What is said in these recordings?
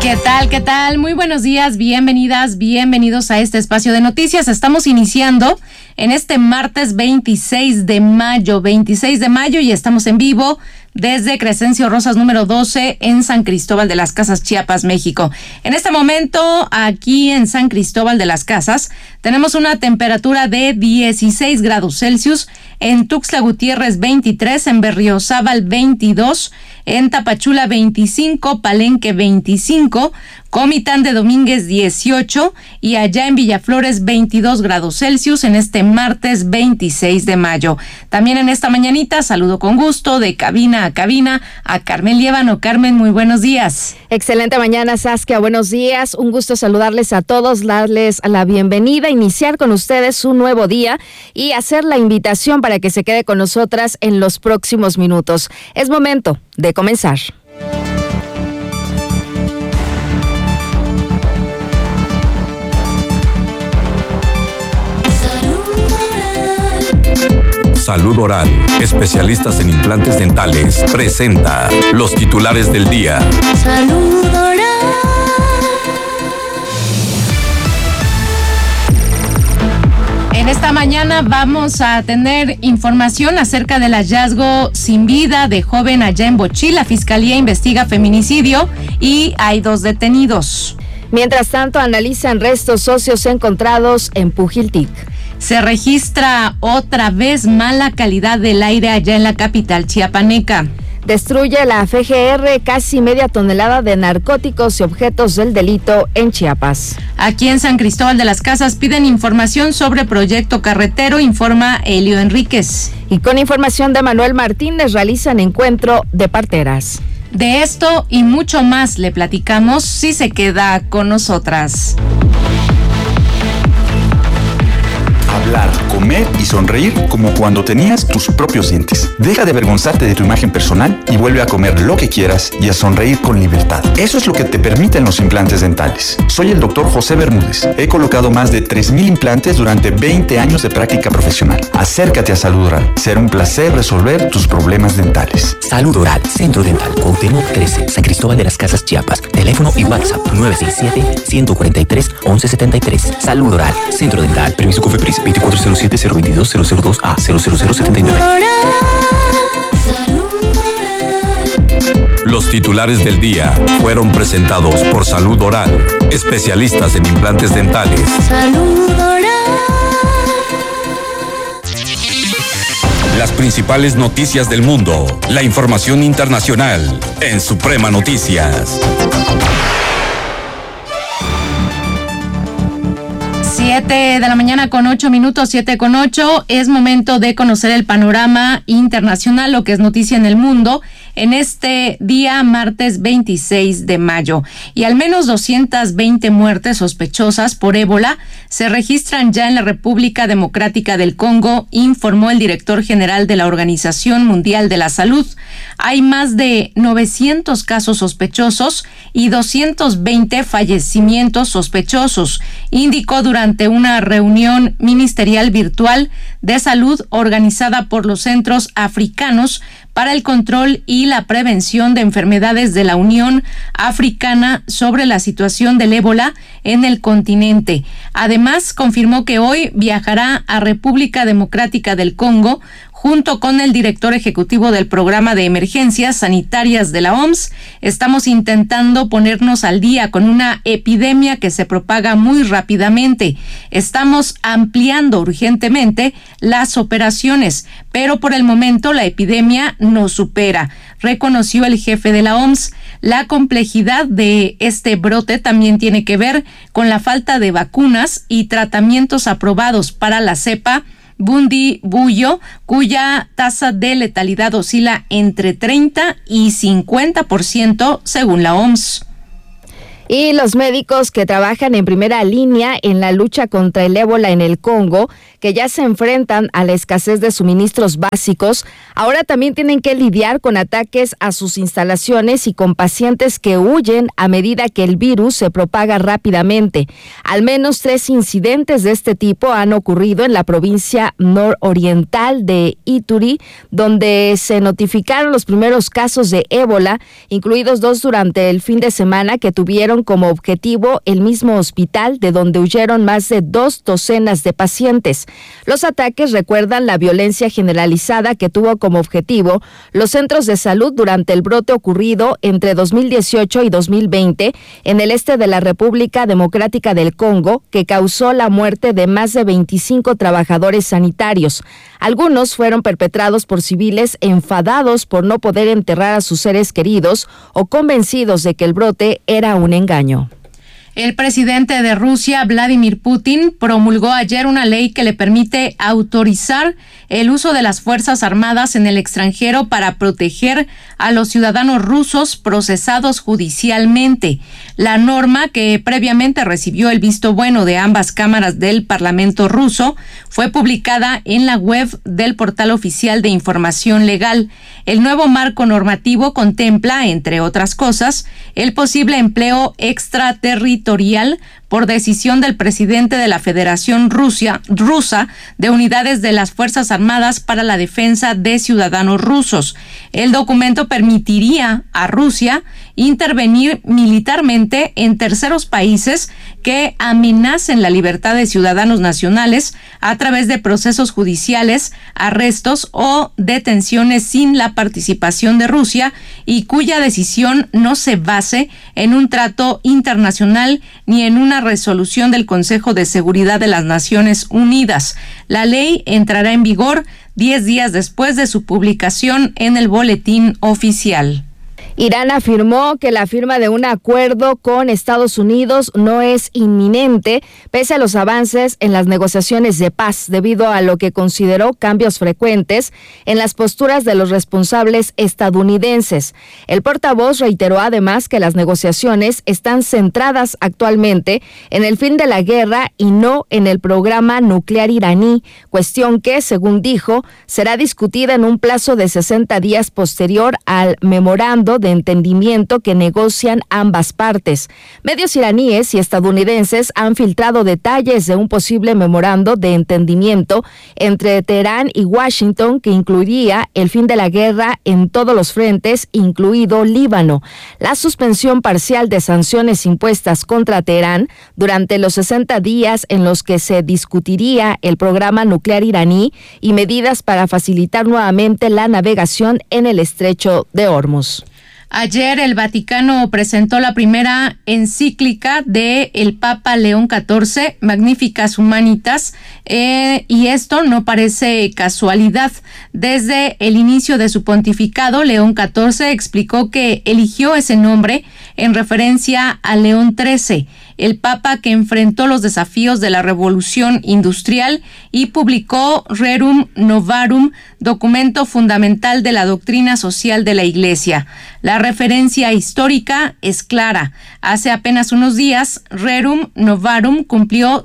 ¿Qué tal? ¿Qué tal? Muy buenos días, bienvenidas, bienvenidos a este espacio de noticias. Estamos iniciando en este martes 26 de mayo y estamos en vivo desde Crescencio Rosas número 12 en San Cristóbal de las Casas, Chiapas, México. En este momento, aquí en San Cristóbal de las Casas, tenemos una temperatura de 16 grados Celsius, en Tuxtla Gutiérrez 23, en Berriozábal 22, en Tapachula 25, Palenque 25, Comitán de Domínguez 18 y allá en Villaflores 22 grados Celsius en este martes 26 de mayo. También en esta mañanita saludo con gusto de cabina a cabina a Carmen Liévano. Carmen, muy buenos días. Excelente mañana, Saskia, buenos días. Un gusto saludarles a todos, darles la bienvenida, iniciar con ustedes un nuevo día y hacer la invitación para que se quede con nosotras en los próximos minutos. Es momento de comenzar. Salud Oral, especialistas en implantes dentales, presenta los titulares del día. Salud Oral. En esta mañana vamos a tener información acerca del hallazgo sin vida de joven allá en Bochil. La Fiscalía investiga feminicidio y hay 2 detenidos. Mientras tanto, analizan restos óseos encontrados en Pujiltic. Se registra otra vez mala calidad del aire allá en la capital chiapaneca. Destruye la FGR casi media tonelada de narcóticos y objetos del delito en Chiapas. Aquí en San Cristóbal de las Casas piden información sobre proyecto carretero, informa Elio Enríquez. Y con información de Manuel Martínez realizan encuentro de parteras. De esto y mucho más le platicamos si se queda con nosotras. Hablar, comer y sonreír como cuando tenías tus propios dientes. Deja de avergonzarte de tu imagen personal y vuelve a comer lo que quieras y a sonreír con libertad. Eso es lo que te permiten los implantes dentales. Soy el doctor José Bermúdez. He colocado más de 3,000 implantes durante 20 años de práctica profesional. Acércate a Salud Oral. Será un placer resolver tus problemas dentales. Salud Oral, Centro Dental, Cuauhtémoc 13, San Cristóbal de las Casas, Chiapas. Teléfono y WhatsApp 967-143-1173. Salud Oral, Centro Dental. Permiso COFEPRIS 2407-022-002A 00079. Los titulares del día fueron presentados por Salud Oral, especialistas en implantes dentales. Salud Oral. Las principales noticias del mundo, la información internacional en Suprema Noticias. 7 de la mañana con 8 minutos, 7 con 8. Es momento de conocer el panorama internacional, lo que es noticia en el mundo, en este día martes 26 de mayo. Y al menos 220 muertes sospechosas por ébola se registran ya en la República Democrática del Congo, informó el director general de la Organización Mundial de la Salud. Hay más de 900 casos sospechosos y 220 fallecimientos sospechosos, indicó durante una reunión ministerial virtual de salud organizada por los Centros Africanos para el Control y la Prevención de Enfermedades de la Unión Africana sobre la situación del ébola en el continente. Además, confirmó que hoy viajará a República Democrática del Congo junto con el director ejecutivo del Programa de Emergencias Sanitarias de la OMS. Estamos intentando ponernos al día con una epidemia que se propaga muy rápidamente. Estamos ampliando urgentemente las operaciones, pero por el momento la epidemia nos supera, reconoció el jefe de la OMS. La complejidad de este brote también tiene que ver con la falta de vacunas y tratamientos aprobados para la cepa Bundibugyo, cuya tasa de letalidad oscila entre 30 y 50% según la OMS. Y los médicos que trabajan en primera línea en la lucha contra el ébola en el Congo, que ya se enfrentan a la escasez de suministros básicos, ahora también tienen que lidiar con ataques a sus instalaciones y con pacientes que huyen a medida que el virus se propaga rápidamente. Al menos 3 incidentes de este tipo han ocurrido en la provincia nororiental de Ituri, donde se notificaron los primeros casos de ébola, incluidos 2 durante el fin de semana que tuvieron como objetivo el mismo hospital de donde huyeron más de 2 docenas de pacientes. Los ataques recuerdan la violencia generalizada que tuvo como objetivo los centros de salud durante el brote ocurrido entre 2018 y 2020 en el este de la República Democrática del Congo, que causó la muerte de más de 25 trabajadores sanitarios. Algunos fueron perpetrados por civiles enfadados por no poder enterrar a sus seres queridos o convencidos de que el brote era un engaño. El presidente de Rusia, Vladimir Putin, promulgó ayer una ley que le permite autorizar el uso de las Fuerzas Armadas en el extranjero para proteger a los ciudadanos rusos procesados judicialmente. La norma, que previamente recibió el visto bueno de ambas cámaras del Parlamento ruso, fue publicada en la web del portal oficial de información legal. El nuevo marco normativo contempla, entre otras cosas, el posible empleo extraterritorial por decisión del presidente de la Federación Rusa de unidades de las Fuerzas Armadas para la defensa de ciudadanos rusos. El documento permitiría a Rusia intervenir militarmente en terceros países que amenacen la libertad de ciudadanos nacionales a través de procesos judiciales, arrestos o detenciones sin la participación de Rusia y cuya decisión no se base en un trato internacional ni en una resolución del Consejo de Seguridad de las Naciones Unidas. La ley entrará en vigor 10 días después de su publicación en el Boletín Oficial. Irán afirmó que la firma de un acuerdo con Estados Unidos no es inminente, pese a los avances en las negociaciones de paz, debido a lo que consideró cambios frecuentes en las posturas de los responsables estadounidenses. El portavoz reiteró además que las negociaciones están centradas actualmente en el fin de la guerra y no en el programa nuclear iraní, cuestión que, según dijo, será discutida en un plazo de 60 días posterior al memorando de entendimiento que negocian ambas partes. Medios iraníes y estadounidenses han filtrado detalles de un posible memorando de entendimiento entre Teherán y Washington que incluiría el fin de la guerra en todos los frentes, incluido Líbano, la suspensión parcial de sanciones impuestas contra Teherán durante los 60 días en los que se discutiría el programa nuclear iraní y medidas para facilitar nuevamente la navegación en el estrecho de Hormuz. Ayer el Vaticano presentó la primera encíclica del Papa León XIV, Magnificat Humanitas, y esto no parece casualidad. Desde el inicio de su pontificado, León XIV explicó que eligió ese nombre en referencia a León XIII, el Papa que enfrentó los desafíos de la Revolución Industrial y publicó Rerum Novarum, documento fundamental de la doctrina social de la Iglesia. La referencia histórica es clara. Hace apenas unos días, Rerum Novarum cumplió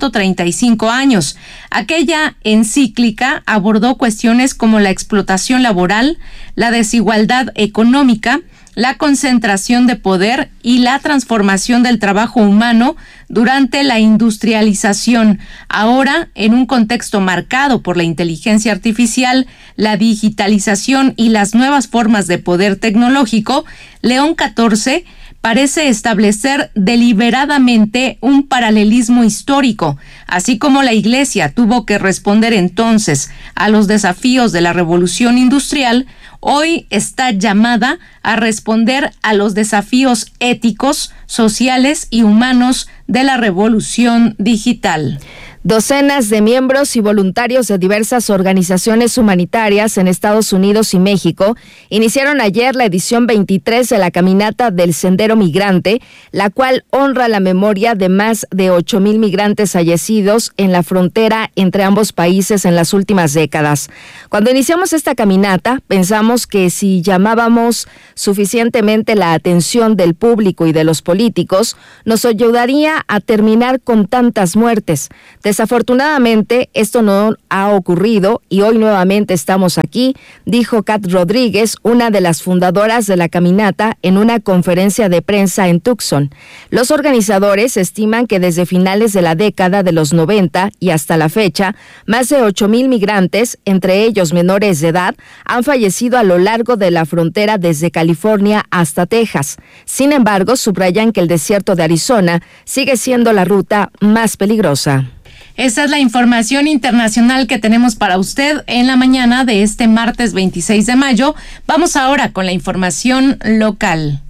135 años. Aquella encíclica abordó cuestiones como la explotación laboral, la desigualdad económica, la concentración de poder y la transformación del trabajo humano durante la industrialización. Ahora, en un contexto marcado por la inteligencia artificial, la digitalización y las nuevas formas de poder tecnológico, León XIV parece establecer deliberadamente un paralelismo histórico, así como la Iglesia tuvo que responder entonces a los desafíos de la revolución industrial. Hoy está llamada a responder a los desafíos éticos, sociales y humanos de la revolución digital. Docenas de miembros y voluntarios de diversas organizaciones humanitarias en Estados Unidos y México iniciaron ayer la edición 23 de la Caminata del Sendero Migrante, la cual honra la memoria de más de 8,000 migrantes fallecidos en la frontera entre ambos países en las últimas décadas. Cuando iniciamos esta caminata, pensamos que si llamábamos suficientemente la atención del público y de los políticos, nos ayudaría a terminar con tantas muertes. Desafortunadamente, esto no ha ocurrido y hoy nuevamente estamos aquí, dijo Kat Rodríguez, una de las fundadoras de la caminata, en una conferencia de prensa en Tucson. Los organizadores estiman que desde finales de la década de los 90 y hasta la fecha, más de 8,000 migrantes, entre ellos menores de edad, han fallecido a lo largo de la frontera desde California hasta Texas. Sin embargo, subrayan que el desierto de Arizona sigue siendo la ruta más peligrosa. Esta es la información internacional que tenemos para usted en la mañana de este martes 26 de mayo. Vamos ahora con la información local.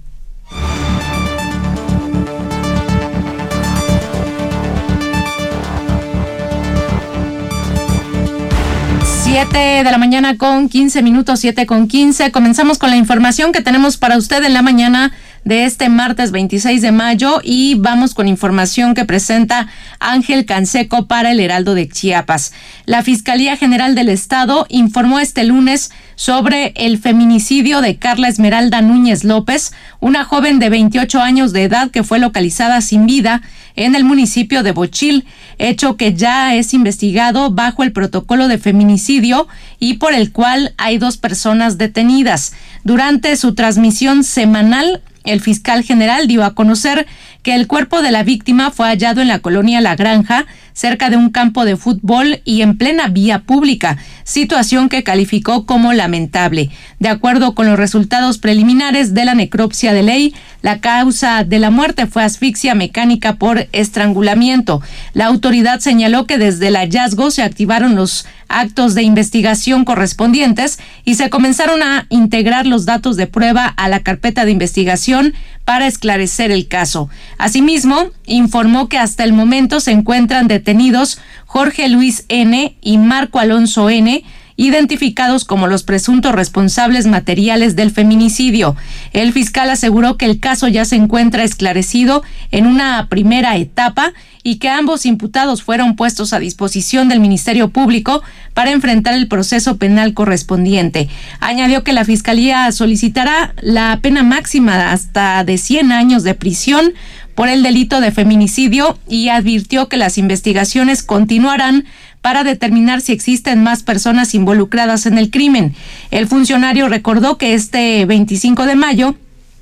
7 de la mañana con 15 minutos, 7:15. Comenzamos con la información que tenemos para usted en la mañana de este martes 26 de mayo y vamos con información que presenta Ángel Canseco para el Heraldo de Chiapas. La Fiscalía General del Estado informó este lunes sobre el feminicidio de Carla Esmeralda Núñez López, una joven de 28 años de edad que fue localizada sin vida en el municipio de Bochil, hecho que ya es investigado bajo el protocolo de feminicidio y por el cual hay 2 personas detenidas. Durante su transmisión semanal, el fiscal general dio a conocer que el cuerpo de la víctima fue hallado en la colonia La Granja, cerca de un campo de fútbol y en plena vía pública, situación que calificó como lamentable. De acuerdo con los resultados preliminares de la necropsia de ley, la causa de la muerte fue asfixia mecánica por estrangulamiento. La autoridad señaló que desde el hallazgo se activaron los actos de investigación correspondientes y se comenzaron a integrar los datos de prueba a la carpeta de investigación para esclarecer el caso. Asimismo, informó que hasta el momento se encuentran detenidos Jorge Luis N. y Marco Alonso N., identificados como los presuntos responsables materiales del feminicidio. El fiscal aseguró que el caso ya se encuentra esclarecido en una primera etapa y que ambos imputados fueron puestos a disposición del Ministerio Público para enfrentar el proceso penal correspondiente. Añadió que la Fiscalía solicitará la pena máxima hasta de 100 años de prisión por el delito de feminicidio y advirtió que las investigaciones continuarán para determinar si existen más personas involucradas en el crimen. El funcionario recordó que este 25 de mayo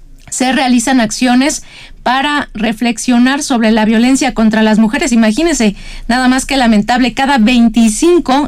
se realizan acciones para reflexionar sobre la violencia contra las mujeres. Imagínense, nada más que lamentable, cada 25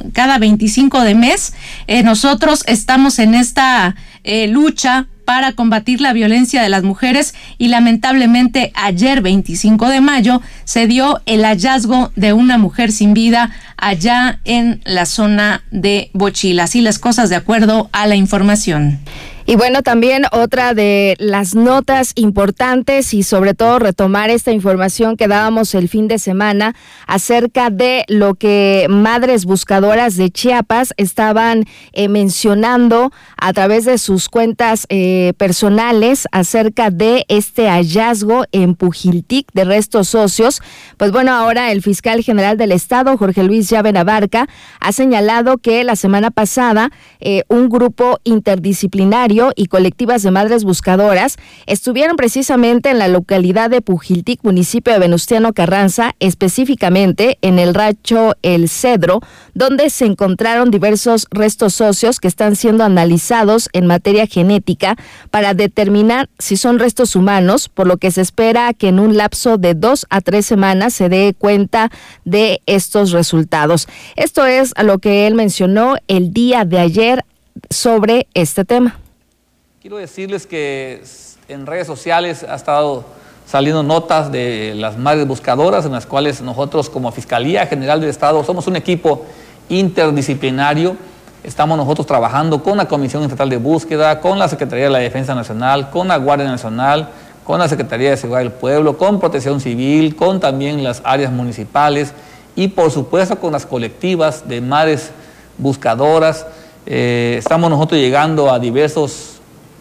de mes, nosotros estamos en esta lucha para combatir la violencia de las mujeres y lamentablemente ayer 25 de mayo se dio el hallazgo de una mujer sin vida allá en la zona de Bochil. Así las cosas de acuerdo a la información. Y bueno, también otra de las notas importantes y sobre todo retomar esta información que dábamos el fin de semana acerca de lo que Madres Buscadoras de Chiapas estaban mencionando a través de sus cuentas personales acerca de este hallazgo en Pujiltic de restos óseos. Pues bueno, ahora el fiscal general del Estado, Jorge Luis Llave Navarca, ha señalado que la semana pasada un grupo interdisciplinario y colectivas de madres buscadoras estuvieron precisamente en la localidad de Pujiltic, municipio de Venustiano Carranza, específicamente en el rancho El Cedro, donde se encontraron diversos restos óseos que están siendo analizados en materia genética para determinar si son restos humanos, por lo que se espera que en un lapso de 2 a 3 semanas se dé cuenta de estos resultados. Esto es a lo que él mencionó el día de ayer sobre este tema. Quiero decirles que en redes sociales ha estado saliendo notas de las madres buscadoras en las cuales nosotros como Fiscalía General del Estado somos un equipo interdisciplinario. Estamos nosotros trabajando con la Comisión Estatal de Búsqueda, con la Secretaría de la Defensa Nacional, con la Guardia Nacional, con la Secretaría de Seguridad del Pueblo, con Protección Civil, con también las áreas municipales y por supuesto con las colectivas de madres buscadoras. Estamos nosotros llegando a diversos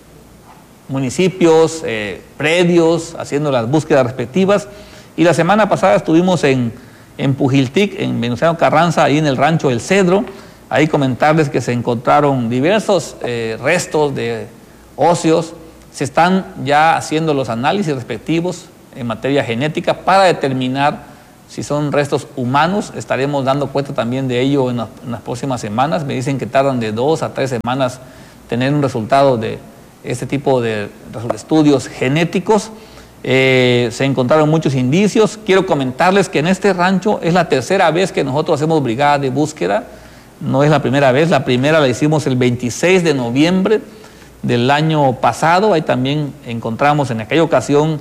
municipios, predios, haciendo las búsquedas respectivas, y la semana pasada estuvimos en Pujiltic, en Venustiano Carranza, ahí en el rancho El Cedro. Ahí comentarles que se encontraron diversos restos de óseos. Se están ya haciendo los análisis respectivos en materia genética para determinar si son restos humanos. Estaremos dando cuenta también de ello en las próximas semanas. Me dicen que tardan de 2 a 3 semanas tener un resultado de este tipo de estudios genéticos. Se encontraron muchos indicios. Quiero comentarles que en este rancho es la tercera vez que nosotros hacemos brigada de búsqueda. No es la primera vez. La primera la hicimos el 26 de noviembre del año pasado. Ahí también encontramos en aquella ocasión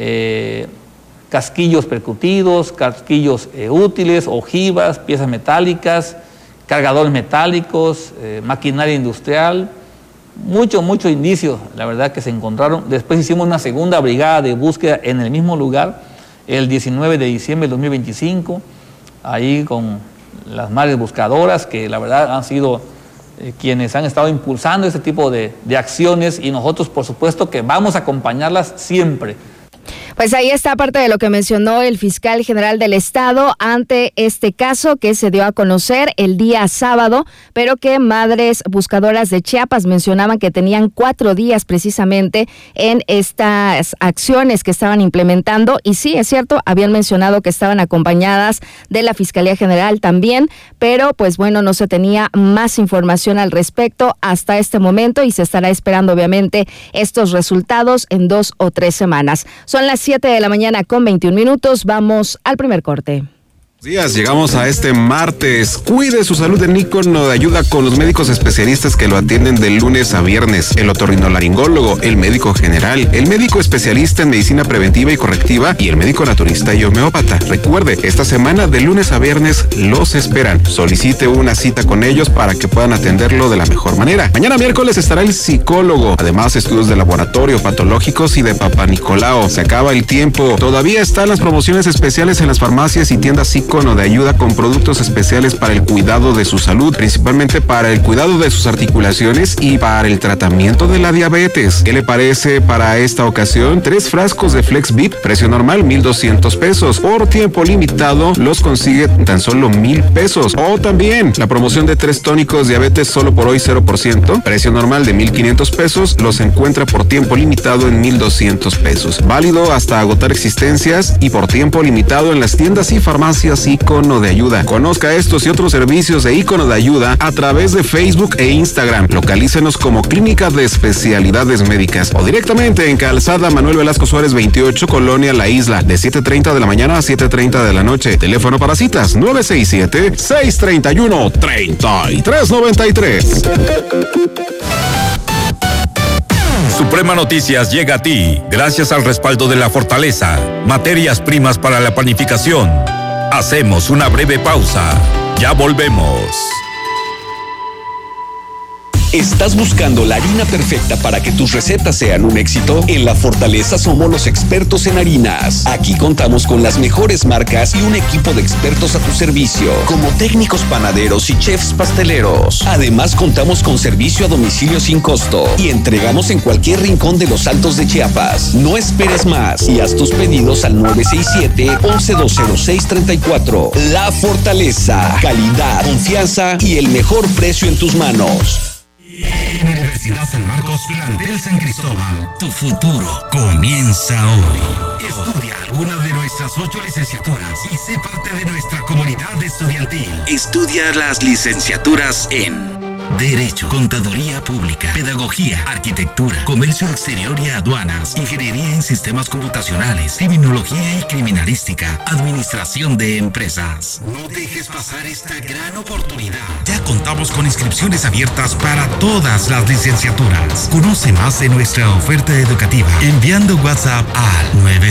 casquillos percutidos, casquillos útiles, ojivas, piezas metálicas, cargadores metálicos, maquinaria industrial, mucho indicio, la verdad, que se encontraron. Después hicimos una segunda brigada de búsqueda en el mismo lugar, el 19 de diciembre del 2025, ahí con las madres buscadoras, que la verdad han sido quienes han estado impulsando este tipo de acciones, y nosotros, por supuesto, que vamos a acompañarlas siempre. Pues ahí está parte de lo que mencionó el fiscal general del estado ante este caso que se dio a conocer el día sábado, pero que madres buscadoras de Chiapas mencionaban que tenían 4 días precisamente en estas acciones que estaban implementando, y sí, es cierto, habían mencionado que estaban acompañadas de la Fiscalía General también, pero pues bueno, no se tenía más información al respecto hasta este momento, y se estará esperando obviamente estos resultados en 2 o 3 semanas. Son las 7 de la mañana con 21 minutos. Vamos al primer corte. Días, llegamos a este martes. Cuide su salud en Ícono de Ayuda con los médicos especialistas que lo atienden de lunes a viernes. El otorrinolaringólogo, el médico general, el médico especialista en medicina preventiva y correctiva y el médico naturista y homeópata. Recuerde, esta semana de lunes a viernes los esperan. Solicite una cita con ellos para que puedan atenderlo de la mejor manera. Mañana miércoles estará el psicólogo. Además, estudios de laboratorio, patológicos y de Papá Nicolau. Se acaba el tiempo. Todavía están las promociones especiales en las farmacias y tiendas Ícono de Ayuda con productos especiales para el cuidado de su salud, principalmente para el cuidado de sus articulaciones y para el tratamiento de la diabetes. ¿Qué le parece para esta ocasión? 3 frascos de Flex VIP, precio normal 1,200 pesos. Por tiempo limitado los consigue tan solo 1,000 pesos. O también la promoción de 3 tónicos diabetes solo por hoy 0%, precio normal de 1,500 pesos, los encuentra por tiempo limitado en 1,200 pesos. Válido hasta agotar existencias y por tiempo limitado en las tiendas y farmacias Ícono de Ayuda. Conozca estos y otros servicios de Ícono de Ayuda a través de Facebook e Instagram. Localícenos como Clínica de Especialidades Médicas o directamente en Calzada Manuel Velasco Suárez 28, Colonia La Isla, de 7:30 de la mañana a 7:30 de la noche. Teléfono para citas 967-631-3393. Suprema Noticias llega a ti gracias al respaldo de La Fortaleza, materias primas para la panificación. Hacemos una breve pausa. Ya volvemos. ¿Estás buscando la harina perfecta para que tus recetas sean un éxito? En La Fortaleza somos los expertos en harinas. Aquí contamos con las mejores marcas y un equipo de expertos a tu servicio, como técnicos panaderos y chefs pasteleros. Además, contamos con servicio a domicilio sin costo y entregamos en cualquier rincón de los Altos de Chiapas. No esperes más y haz tus pedidos al 967-11-20634. La Fortaleza, calidad, confianza y el mejor precio en tus manos. Universidad San Marcos, plantel San Cristóbal. Tu futuro comienza hoy. Estudia alguna de nuestras 8 licenciaturas y sé parte de nuestra comunidad estudiantil. Estudia las licenciaturas en Derecho, Contaduría Pública, Pedagogía, Arquitectura, Comercio Exterior y Aduanas, Ingeniería en Sistemas Computacionales, Criminología y Criminalística, Administración de Empresas. No dejes pasar esta gran oportunidad. Ya contamos con inscripciones abiertas para todas las licenciaturas. Conoce más de nuestra oferta educativa enviando WhatsApp al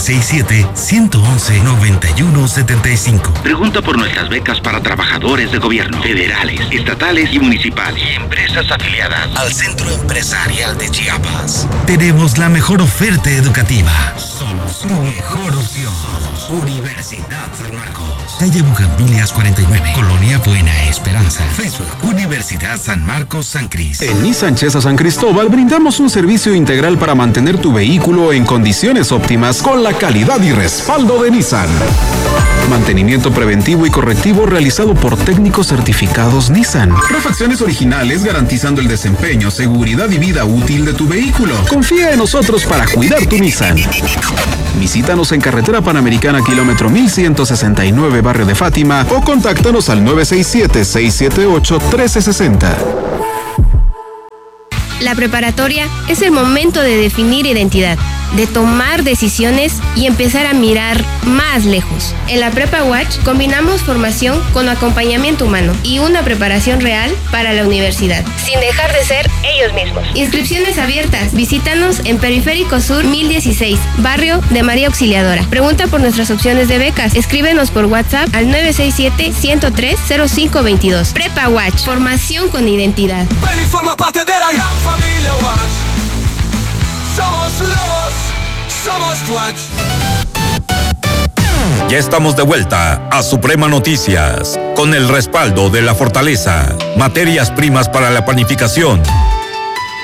967-111-9175. Pregunta por nuestras becas para trabajadores de gobierno, federales, estatales y municipales. Y empresas afiliadas al Centro Empresarial de Chiapas. Tenemos la mejor oferta educativa. su mejor opción. Universidad San Marcos. Calle Bugambilias 49, Colonia Buena Esperanza. Facebook, Universidad San Marcos San Cris. En Nissan Chesa San Cristóbal brindamos un servicio integral para mantener tu vehículo en condiciones óptimas con la calidad y respaldo de Nissan. Mantenimiento preventivo y correctivo realizado por técnicos certificados Nissan. Refacciones originales garantizando el desempeño, seguridad y vida útil de tu vehículo. Confía en nosotros para cuidar tu Nissan. Visítanos en Carretera Panamericana, kilómetro 1169, Barrio de Fátima, o contáctanos al 967-678-1360. La preparatoria es el momento de definir identidad, de tomar decisiones y empezar a mirar más lejos. En la Prepa Watch combinamos formación con acompañamiento humano y una preparación real para la universidad, sin dejar de ser ellos mismos. Inscripciones abiertas. Visítanos en Periférico Sur 1016, barrio de María Auxiliadora. Pregunta por nuestras opciones de becas. Escríbenos por WhatsApp al 967-103-0522. Prepa Watch, formación con identidad. Ven y forma parte de la gran familia Watch. Somos lobos, somos Watch. Ya estamos de vuelta a Suprema Noticias, con el respaldo de La Fortaleza, materias primas para la panificación,